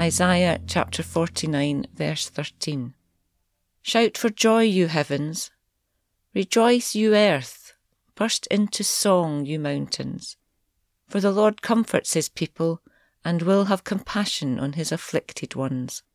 Isaiah chapter 49, verse 13. Shout for joy, you heavens. Rejoice, you earth. Burst into song, you mountains. For the Lord comforts his people and will have compassion on his afflicted ones.